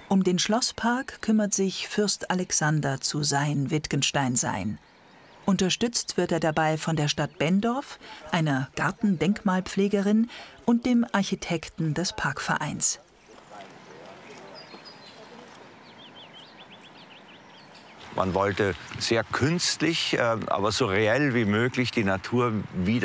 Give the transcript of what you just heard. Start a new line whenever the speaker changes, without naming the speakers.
Um den Schlosspark kümmert sich Fürst Alexander zu Sayn-Wittgenstein-Sayn. Unterstützt wird er dabei von der Stadt Benndorf, einer Gartendenkmalpflegerin und dem Architekten des Parkvereins.
Man wollte sehr künstlich, aber so reell wie möglich die Natur wiedergeben.